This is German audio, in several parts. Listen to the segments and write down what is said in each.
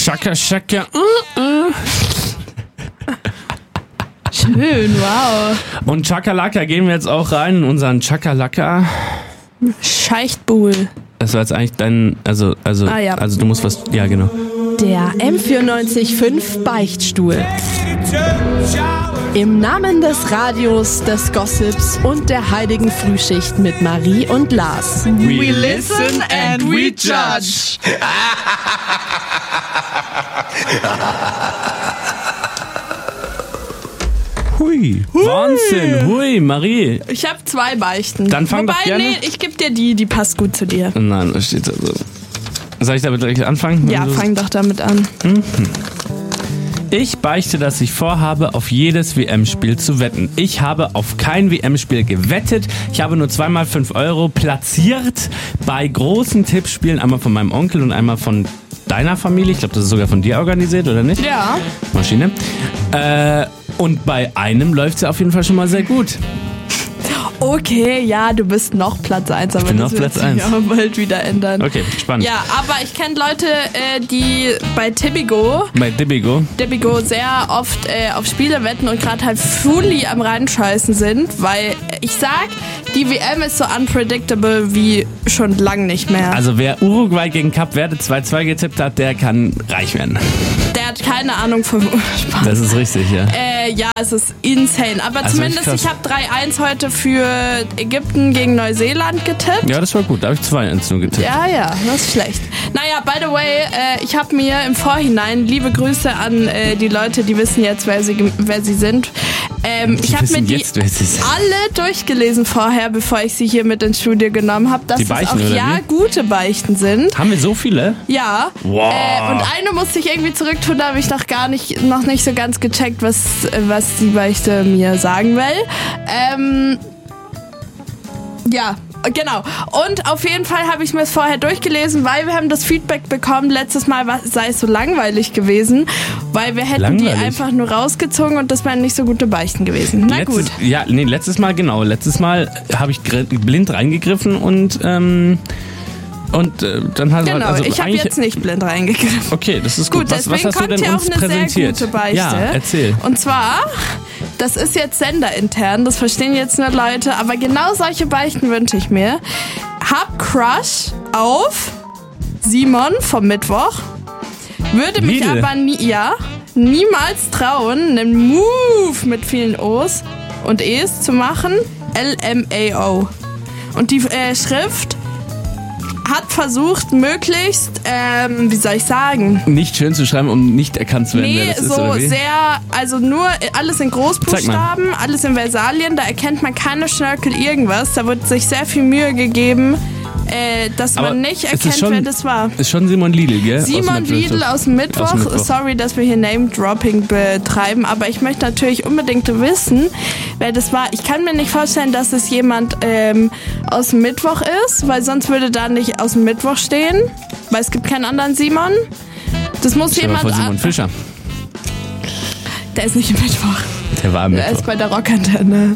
Chaka Chaka. Schön, wow. Und Chakalaka gehen wir jetzt auch rein in unseren Chakalaka. Scheichtbuhl. Das war jetzt eigentlich dein, also du musst was, ja genau. Der M94.5 Beichtstuhl. Im Namen des Radios, des Gossips und der heiligen Frühschicht mit Marie und Lars. We listen and we judge. Hui, Wahnsinn, hui, Marie. Ich habe 2 Beichten. Dann fang doch gerne. Nee, ich gebe dir die passt gut zu dir. Nein, da steht also. Soll ich damit gleich anfangen? Ja, fang doch damit an. Ich beichte, dass ich vorhabe, auf jedes WM-Spiel zu wetten. Ich habe auf kein WM-Spiel gewettet. Ich habe nur 2x 5 Euro platziert bei großen Tippspielen. Einmal von meinem Onkel und einmal von deiner Familie. Ich glaube, das ist sogar von dir organisiert, oder nicht? Ja. Maschine. Und bei einem läuft es ja auf jeden Fall schon mal sehr gut. Okay, ja, du bist noch Platz 1, aber das wird sich auch bald wieder ändern. Okay, spannend. Ja, aber ich kenne Leute, die bei Tibigo sehr oft auf Spiele wetten und gerade halt fully am Reinscheißen sind, weil ich sag, die WM ist so unpredictable wie schon lang nicht mehr. Also wer Uruguay gegen Kap Verde 2-2 getippt hat, der kann reich werden. Der hat keine Ahnung von Spaß. Das ist richtig, ja. Ja, es ist insane. Aber also zumindest, ich habe 3-1 heute für Ägypten gegen Neuseeland getippt. Ja, das war gut. Da habe ich 2-1 nur getippt. Ja, das ist schlecht. Naja, by the way, ich habe mir im Vorhinein, liebe Grüße an die Leute, die wissen jetzt, wer sie sind. Ich habe mir die alle durchgelesen vorher, bevor ich sie hier mit ins Studio genommen habe, dass es auch gute Beichten sind. Haben wir so viele? Ja. Wow. Und eine musste ich irgendwie zurücktun, da habe ich noch nicht so ganz gecheckt, was die Beichte mir sagen will. Ja, genau. Und auf jeden Fall habe ich mir es vorher durchgelesen, weil wir haben das Feedback bekommen, letztes Mal sei es so langweilig gewesen, weil wir hätten die einfach nur rausgezogen und das wären nicht so gute Beichten gewesen. Na gut. Ja, nee, letztes Mal genau. Letztes Mal habe ich blind reingegriffen und dann hat genau, also ich habe jetzt nicht blind reingegriffen. Okay, das ist gut. Was hast du denn uns auch eine präsentiert? Sehr gute Beichte. Ja, erzähl. Und zwar, das ist jetzt senderintern, das verstehen jetzt nur Leute, aber genau solche Beichten wünsche ich mir. Hab Crush auf Simon vom Mittwoch, würde mich aber niemals trauen, einen Move mit vielen O's und E's zu machen, LMAO. Und die Schrift hat versucht, möglichst, wie soll ich sagen? Nicht schön zu schreiben, um nicht erkannt zu werden, wer das ist, oder wie? Also nur alles in Großbuchstaben, alles in Versalien, da erkennt man keine Schnörkel, irgendwas. Da wird sich sehr viel Mühe gegeben, dass man nicht erkennt, wer das war. Ist schon Simon Liedl, gell? Simon Liedl aus dem Mittwoch. Sorry, dass wir hier Name-Dropping betreiben, aber ich möchte natürlich unbedingt wissen, wer das war. Ich kann mir nicht vorstellen, dass es jemand aus dem Mittwoch ist, weil sonst würde da nicht aus dem Mittwoch stehen, weil es gibt keinen anderen Simon. Das muss jemand... Vor Simon Fischer. Der ist nicht im Mittwoch. Der war im Mittwoch. Der ist bei der Rockantenne.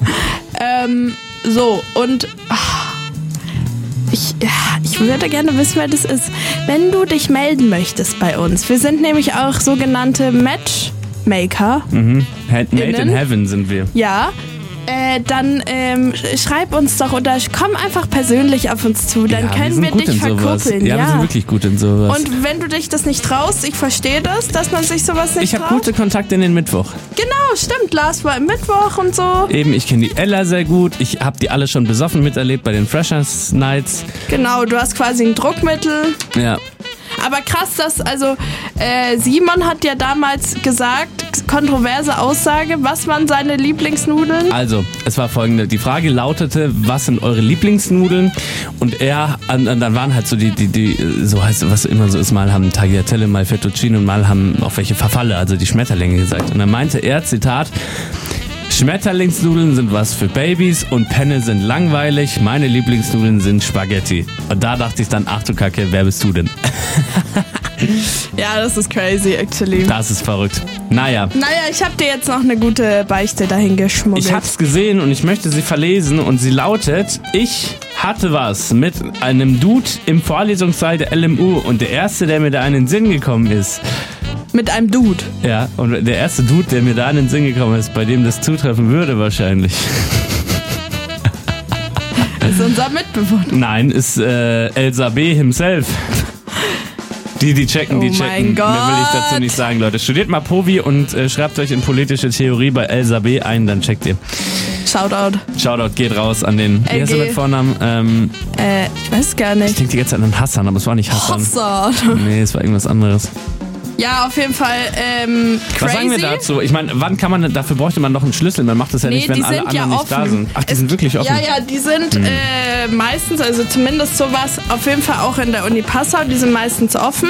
Ich würde gerne wissen, wer das ist. Wenn du dich melden möchtest bei uns. Wir sind nämlich auch sogenannte Matchmaker. Made in Heaven sind wir. Ja. Dann schreib uns doch oder komm einfach persönlich auf uns zu. Dann können wir dich verkuppeln. Ja, wir sind wirklich gut in sowas. Und wenn du dich das nicht traust, ich verstehe das, dass man sich sowas nicht traut. Ich habe gute Kontakte in den Mittwoch. Genau, stimmt. Lars war im Mittwoch und so. Eben, ich kenne die Ella sehr gut. Ich habe die alle schon besoffen miterlebt bei den Freshers Nights. Genau, du hast quasi ein Druckmittel. Ja. Aber krass, dass, Simon hat ja damals gesagt, kontroverse Aussage, was waren seine Lieblingsnudeln? Also, es war folgende, die Frage lautete, was sind eure Lieblingsnudeln? Und dann waren halt so die so heißt, was immer so ist, mal haben Tagliatelle, mal Fettuccine und mal haben auch welche Verfalle, also die Schmetterlinge gesagt. Und dann meinte er, Zitat, Schmetterlingsnudeln sind was für Babys und Penne sind langweilig. Meine Lieblingsnudeln sind Spaghetti. Und da dachte ich dann, ach du Kacke, wer bist du denn? Ja, das ist crazy, actually. Das ist verrückt. Naja, ich habe dir jetzt noch eine gute Beichte dahin geschmuggelt. Ich hab's gesehen und ich möchte sie verlesen und sie lautet, ich hatte was mit einem Dude im Vorlesungssaal der LMU und der erste, der mir da in den Sinn gekommen ist, Mit einem Dude. Ja, und der erste Dude, der mir da in den Sinn gekommen ist, bei dem das zutreffen würde wahrscheinlich. Das ist unser Mitbewohner. Nein, ist Elsa B. himself. Die checken, die Oh checken. mein Gott. Mehr will ich dazu nicht sagen, Leute. Studiert mal Povi und schreibt euch in politische Theorie bei Elsa B. ein, dann checkt ihr. Shoutout. Shoutout geht raus an den, wie heißt er mit Vornamen? Ich weiß gar Ich nicht. denke die ganze Zeit an Hassan, aber es war nicht Hassan. Hassan. Nee, es war irgendwas anderes. Ja, auf jeden Fall crazy. Was sagen wir dazu? Ich meine, wann kann man, dafür bräuchte man noch einen Schlüssel. Man macht das ja Nee, nicht, wenn die alle sind anderen ja nicht da offen. sind. Ach, die sind wirklich offen? Ja, die sind meistens, also zumindest sowas, auf jeden Fall auch in der Uni Passau, die sind meistens offen.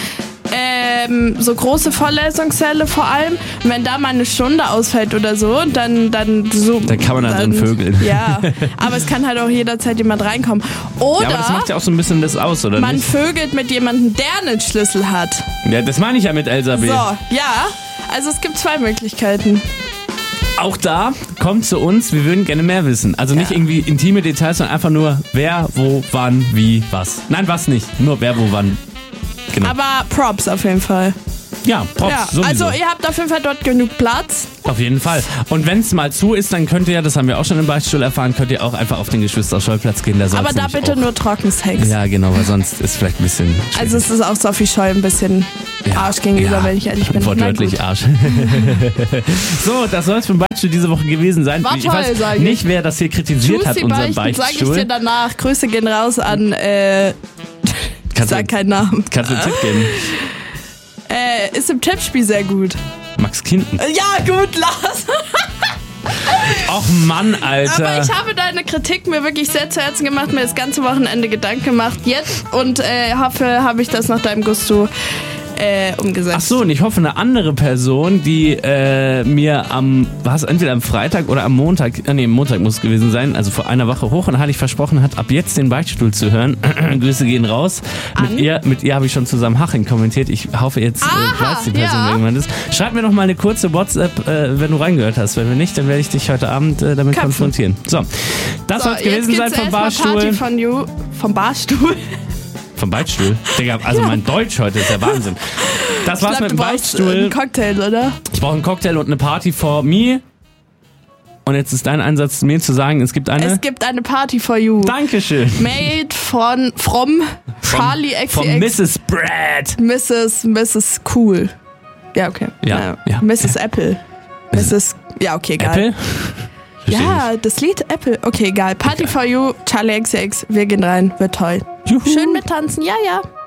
So große Vorlesungssäle vor allem. Und wenn da mal eine Stunde ausfällt oder so, dann kann man da drin vögeln. Ja, aber es kann halt auch jederzeit jemand reinkommen. Oder Ja, aber das macht ja auch so ein bisschen das aus, oder man nicht? vögelt mit jemandem, der einen Schlüssel hat. Ja, das meine ich ja mit Elsa B. So, ja, also es gibt zwei Möglichkeiten. Auch da, kommt zu uns, wir würden gerne mehr wissen. Also nicht irgendwie intime Details, sondern einfach nur wer, wo, wann, wie, was. Nein, was nicht. Nur wer, wo, wann. Genau. Aber Props auf jeden Fall. Ja, Props, Ja, sowieso. also ihr habt auf jeden Fall dort genug Platz. Auf jeden Fall. Und wenn es mal zu ist, dann könnt ihr ja, das haben wir auch schon im Beichtstuhl erfahren, könnt ihr auch einfach auf den Geschwister-Scholl-Platz gehen. Da soll's Aber da nämlich bitte auch. nur Trockensex. Ja, genau, weil sonst ist vielleicht ein bisschen schwierig. Also es ist auch Sophie Scholl ein bisschen Arsch gegenüber, wenn ich ehrlich bin. Wortwörtlich Na gut. Arsch. So, das soll es für den Beichtstuhl diese Woche gewesen sein. War Ich toll, weiß sag ich. nicht, wer das hier kritisiert hat, Juicy unseren Beichten, sag ich dir Beichtstuhl. danach. Grüße gehen raus an, sag keinen Namen. Kannst du einen Tipp geben? Ist im Tippspiel sehr gut. Max Kinden. Ja, gut, Lars. Och Mann, Alter. Aber ich habe deine Kritik mir wirklich sehr zu Herzen gemacht, mir das ganze Wochenende Gedanken gemacht jetzt und hoffe, habe ich das nach deinem Gusto umgesetzt. Ach so, und ich hoffe, eine andere Person, die mir entweder am Freitag oder am Montag, Montag muss es gewesen sein, also vor einer Woche hoch und hatte ich versprochen hat, ab jetzt den Beichtstuhl zu hören. Grüße gehen raus. Mit ihr habe ich schon zusammen Haching kommentiert. Ich hoffe, jetzt weiß die Person, wer jemand ist. Schreib mir noch mal eine kurze WhatsApp, wenn du reingehört hast. Wenn nicht, dann werde ich dich heute Abend damit konfrontieren. So, das soll es gewesen sein vom Barstuhl. Party von you, vom Barstuhl. Vom Beichtstuhl? Digga, also mein Deutsch heute ist der Wahnsinn. Das war's mit dem Du brauchst Beichtstuhl. einen Cocktail, oder? Ich brauche einen Cocktail und eine Party for me. Und jetzt ist dein Einsatz, mir zu sagen, es gibt eine... Es gibt eine Party for you. Dankeschön. Made from Charlie XCX. Von Mrs. Brad. Mrs. Cool. Ja, okay. Ja. Mrs. Apple. Mrs. Ja, okay, egal. Apple? Versteh Ja, das Lied Apple. Okay, egal. Party for you, Charlie XCX. Wir gehen rein. Wird toll. Juhu. Schön mittanzen. Ja, ja.